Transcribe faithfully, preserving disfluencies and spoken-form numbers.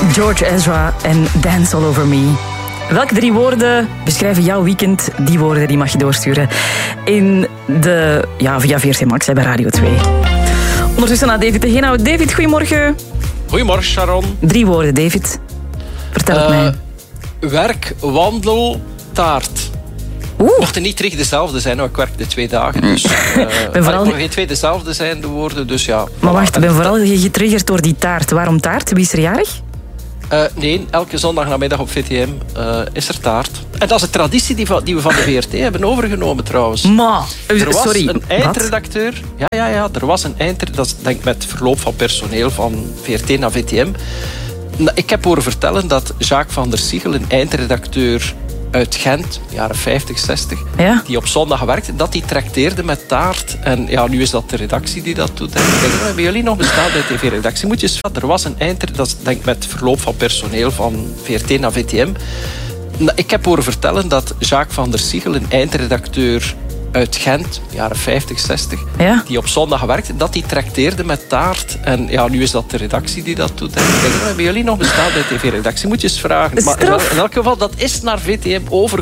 George Ezra en Dance All Over Me. Welke drie woorden beschrijven jouw weekend? Die woorden die mag je doorsturen in de, ja, via V R T Max bij Radio twee. Ondertussen naar David de Heenhout. David, goedemorgen. Goedemorgen, Sharon. Drie woorden, David. Vertel het uh, mij. Werk, wandel, taart. Oeh. Mochten niet terug dezelfde zijn, want ik werk de twee dagen. Dus uh, ben vooral... mogen geen twee dezelfde zijn, de woorden. Dus ja, maar wacht, ik ben vooral dat... getriggerd door die taart. Waarom taart? Wie is er jarig? Uh, nee, elke zondagnamiddag op V T M uh, is er taart. En dat is een traditie die, van, die we van de V R T hebben overgenomen trouwens. Ma, er was sorry. een eindredacteur. Ja, ja, ja, er was een eindredacteur. Dat is denk ik met verloop van personeel van V R T naar V T M. Ik heb horen vertellen dat Jacques van der Siegel, een eindredacteur uit Gent, jaren vijftig, zestig, ja? die op zondag werkte, dat die trakteerde met taart. En ja, nu is dat de redactie die dat doet. En ik denk, hebben jullie nog bestaan bij de T V-redactie? Moet je eens... Er was een eindredacteur, dat is denk ik met verloop van personeel van V R T naar V T M. Ik heb horen vertellen dat Jacques van der Siegel, een eindredacteur uit Gent, jaren vijftig, zestig, ja? die op zondag werkte, dat die trakteerde met taart. En ja, nu is dat de redactie die dat doet. En ik denk, hebben jullie nog bestaan bij de T V-redactie? Moet je eens vragen. Maar in elk geval, dat is naar V T M over